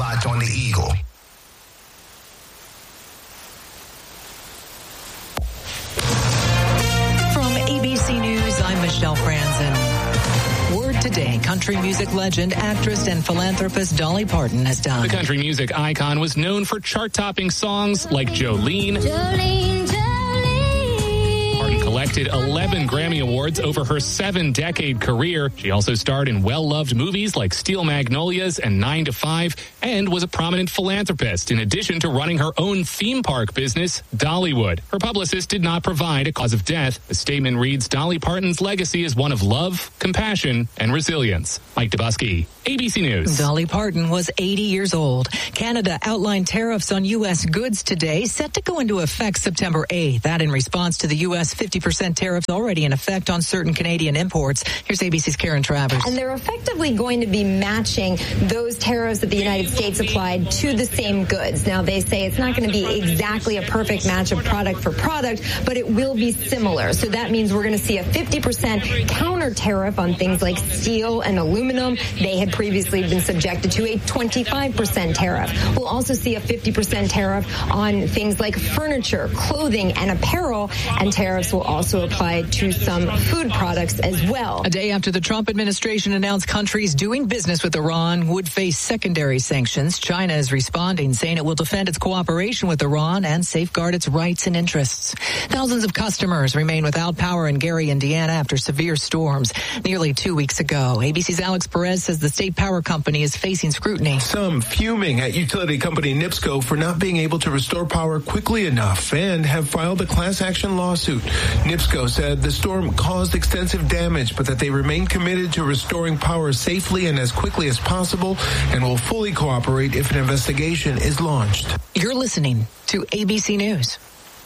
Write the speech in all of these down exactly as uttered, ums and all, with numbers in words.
Lodge on the Eagle. From A B C News, I'm Michelle Franzen. Word today, country music legend, actress, and philanthropist Dolly Parton has died. The country music icon was known for chart-topping songs like Jolene. Jolene, Jolene. Parton collected eleven Grammy Awards over her seven-decade career. She also starred in well-loved movies like Steel Magnolias and nine to five, and was a prominent philanthropist, in addition to running her own theme park business, Dollywood. Her publicist did not provide a cause of death. The statement reads, Dolly Parton's legacy is one of love, compassion, and resilience. Mike Dubusky, A B C News. Dolly Parton was eighty years old. Canada outlined tariffs on U S goods today, set to go into effect September eighth. That in response to the U S fifty percent tariffs already in effect on certain Canadian imports. Here's A B C's Karen Travers. And they're effectively going to be matching those tariffs that the United States applied to the same goods. Now, they say it's not going to be exactly a perfect match of product for product, but it will be similar. So that means we're going to see a fifty percent counter tariff on things like steel and aluminum. They had previously been subjected to a twenty-five percent tariff. We'll also see a fifty percent tariff on things like furniture, clothing, and apparel, and tariffs will also apply to some food products as well. A day after the Trump administration announced countries doing business with Iran would face secondary sanctions, China is responding, saying it will defend its cooperation with Iran and safeguard its rights and interests. Thousands of customers remain without power in Gary, Indiana after severe storms nearly two weeks ago. A B C's Alex Perez says the state power company is facing scrutiny. Some fuming at utility company NIPSCO for not being able to restore power quickly enough and have filed a class action lawsuit. NIPSCO said the storm caused extensive damage, but that they remain committed to restoring power safely and as quickly as possible and will fully cooperate if an investigation is launched. You're listening to A B C News.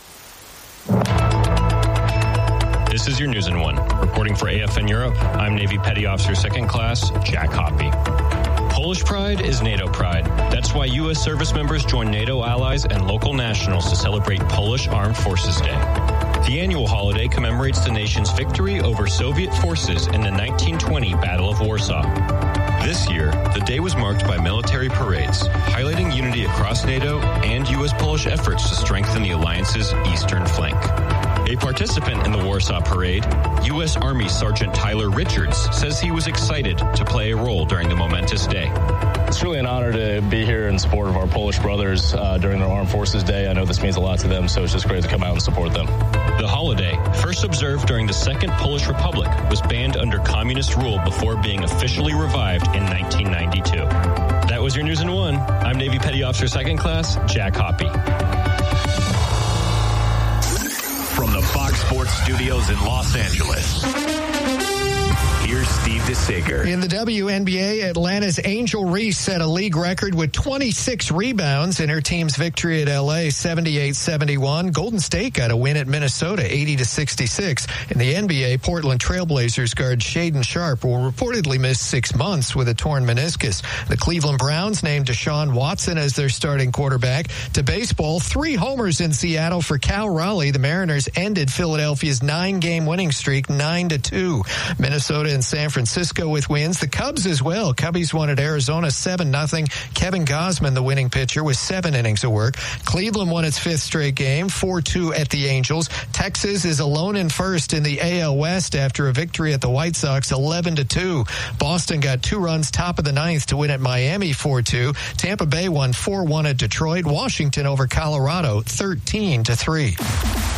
This is your News in One. Reporting for A F N Europe, I'm Navy Petty Officer Second Class Jack Hoppy. Polish pride is NATO pride. That's why U S service members join NATO allies and local nationals to celebrate Polish Armed Forces Day. The annual holiday commemorates the nation's victory over Soviet forces in the nineteen twenty Battle of Warsaw. This year, the day was marked by military parades, highlighting unity across NATO and U S-Polish efforts to strengthen the alliance's eastern flank. A participant in the Warsaw Parade, U S Army Sergeant Tyler Richards, says he was excited to play a role during the momentous day. It's really an honor to be here in support of our Polish brothers uh, during their Armed Forces Day. I know this means a lot to them, so it's just great to come out and support them. The holiday, first observed during the Second Polish Republic, was banned under communist rule before being officially revived in nineteen ninety-two. That was your News in One. I'm Navy Petty Officer Second Class Jack Hoppy. From the Fox Sports Studios in Los Angeles, here's Steve DeSager. In the W N B A, Atlanta's Angel Reese set a league record with twenty-six rebounds in her team's victory at L A, seventy-eight seventy-one. Golden State got a win at Minnesota, eighty to sixty-six. In the N B A, Portland Trailblazers guard Shaedon Sharpe will reportedly miss six months with a torn meniscus. The Cleveland Browns named Deshaun Watson as their starting quarterback. To baseball, three homers in Seattle for Cal Raleigh. The Mariners ended Philadelphia's nine-game winning streak, nine to two. Minnesota and San Francisco with wins. The Cubs as well. Cubbies won at Arizona seven nothing. Kevin Gausman, the winning pitcher, with seven innings of work. Cleveland won its fifth straight game, four two at the Angels. Texas is alone in first in the A L West after a victory at the White Sox, eleven to two. Boston got two runs top of the ninth to win at Miami, four two. Tampa Bay won four one at Detroit. Washington over Colorado, thirteen to three.